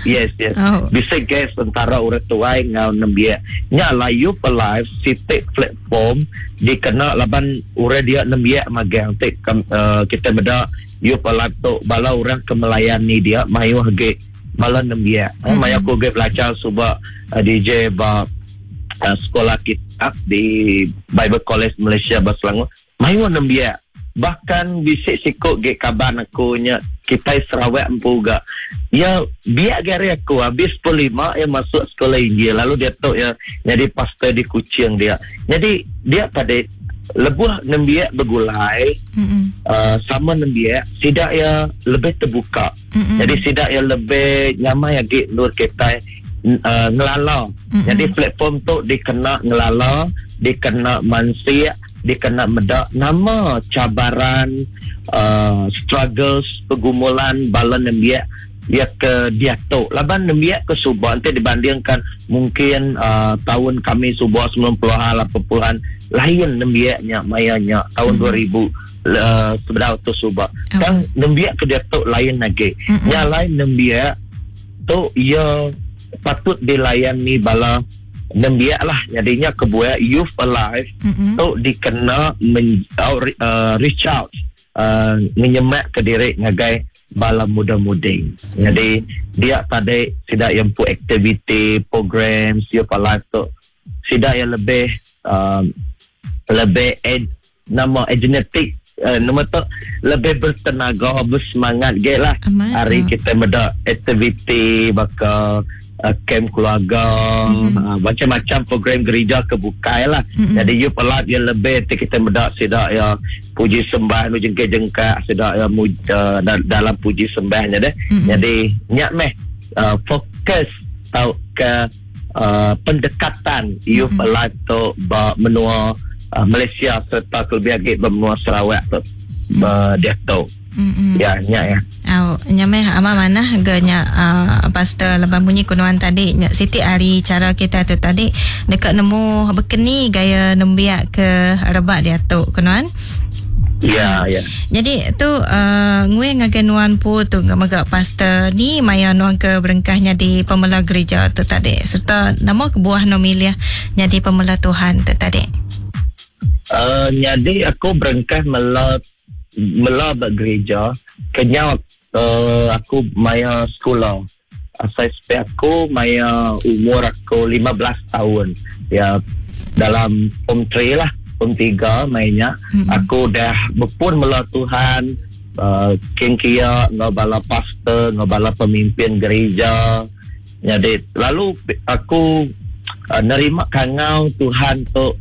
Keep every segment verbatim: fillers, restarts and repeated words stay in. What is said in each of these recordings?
Yes, yes. Oh. Bisa guys antara orang tua ngau nembia. Nya lah Youth Alive sitik platform dikena laban orang dia nembia magang tik uh, kita beda Youth Alive tu bala orang kemelayani dia mayu hage bala nembia. Mm-hmm. Maya aku ge belajar suba uh, D J ba uh, sekolah kitab di Bible College Malaysia Selangor. Mayu nembia. Bahkan bisik sikut ge kaban aku nya kita Sarawak empu ga ya biar gari aku habis pukul lima ya masuk sekolah Injil lalu dia tu ya jadi pastor di Kuching dia jadi dia pada lebuh nembia bergulai mm-hmm. uh, sama nembia sidak ya lebih terbuka mm-hmm. jadi sidak ya lebih nyamai lagi nur kita uh, ngelala mm-hmm. jadi platform tu dikena ngelala dikena manusia dikena medak nama cabaran uh, struggles pergumulan bala nembia dia ke dia tu laban nembia ke Subah nanti dibandingkan mungkin uh, tahun kami Subah sembilan puluhan lapan puluhan lain nembianya mayanya tahun mm-hmm. dua ribu uh, sebenarnya tu Subah okay. Kan nembia ke dia tu lain lagi mm-hmm. yang lain nembia tu ia patut dilayani bala nembia lah jadinya kebuaya Youth Alive mm-hmm. tu dikena men, uh, reach out uh, menyemak ke diri ngagai bala muda-mudi jadi dia tadi tidak yang pu aktiviti program Youth Alive tu tidak yang lebih uh, lebih ed, nama genetik uh, nama tu lebih bertenaga bersemangat ge lah hari kita ada aktiviti bakal Uh, camp keluarga mm-hmm. uh, macam-macam program gereja kebukai lah mm-hmm. jadi Youth Alive yang lebih kita mendak sidak ya puji sembah nu jengke-jengkak sidak ya uh, dalam puji sembahnya deh mm-hmm. jadi nyak meh uh, fokus tau ke uh, pendekatan Youth mm-hmm. Alive tu menua uh, Malaysia serta kelebihan benua Sarawak tu mm-hmm. uh, dia tu mm-hmm. ya nyak ya Oh, nyamai ama mana ganya uh, pastor leban bunyi kunuan tadi nyak Siti hari cara kita tu tadi dekat nemu bekeni gaya nembiak ke rebak dia tu kunuan. Ya, ya. Jadi tu uh, ngui ngagenuan pu tu ngamaga pastor ni maya nuang ke berengkahnya di pemela gereja tu tadi serta nama kebuah nomiliah jadi pemela Tuhan tu tadi. Uh, jadi aku berengkah mela mela gereja kenyal Uh, aku maya sekolah asal sebab aku maya umur aku lima belas tahun ya dalam form tiga lah form tiga mainnya mm-hmm. aku dah berpun mela Tuhan uh, kengkia ngabala pastor ngabala pemimpin gereja jadi lalu aku uh, nerima kangau Tuhan tu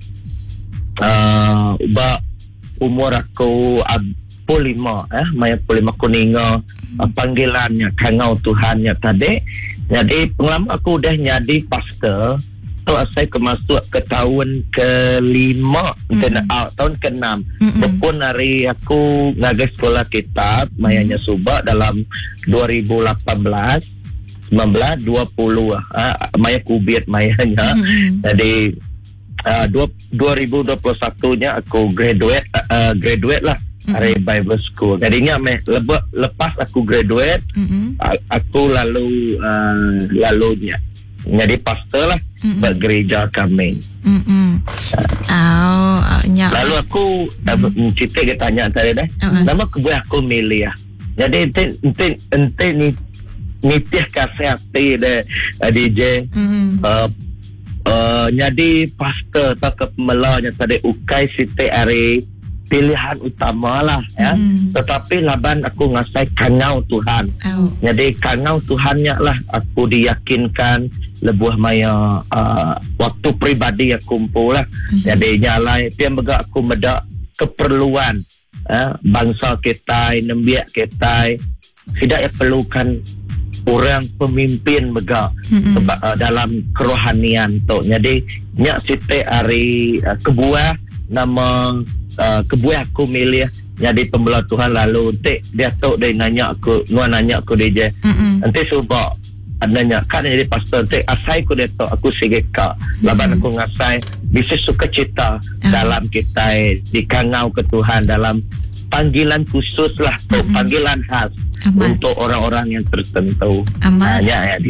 uh, ba umur aku ab- lima eh maya lima kuninga uh, panggilannya kangau Tuhannya tadi jadi pengalaman aku dah jadi pastor tu saya kemasuk ke tahun kelima mm-hmm. ke uh, tahun keenam mm-hmm. Berpun hari aku ngagai sekolah kitab mayanya mm-hmm. Subak dalam dua ribu lapan belas sembilan belas dua puluh uh, maya kubit mayanya mm-hmm. jadi uh, dua ribu dua puluh satu nya aku graduate uh, graduate lah hari mm-hmm. Bible School. Jadinya meh lebe, lepas aku graduate, mm-hmm. aku lalu uh, lalunya jadi pastor lah mm-hmm. bergereja kami. Mm-hmm. Uh, oh, lalu aku mm-hmm. cerita dia tanya tadi dah. Uh-huh. Nama kebuah aku milih ya. Jadi ente ente ente ni nitih kasih hati deh D J. Mm-hmm. Uh, uh, jadi pastor tak kemelanya tadi ukai siti hari pilihan utama lah ya. Mm. Tetapi laban aku ngasai kangau Tuhan. Oh. Jadi kangau Tuhannya lah aku diyakinkan lebuh maya uh, waktu pribadi aku kumpul lah. Mm. Jadi nyalai pian begak aku medak keperluan eh, bangsa kita, nembiak kita tidak ya perlukan orang pemimpin begak mm-hmm. seba, uh, dalam kerohanian tu. Jadi nyak siti hari uh, kebuah nama Uh, kebuah aku milih jadi pembela Tuhan lalu nanti dia tahu dia nanya aku nuan nanya aku dia mm-hmm. nanti cuba nanya kan jadi pastor nanti asai aku dia tahu aku sigeka mm-hmm. laban aku ngasai bisa sukacita uh-huh. dalam kita dikangau ke Tuhan dalam panggilan khusus lah mm-hmm. panggilan khas Aman. Untuk orang-orang yang tertentu. Aman. Hanya ya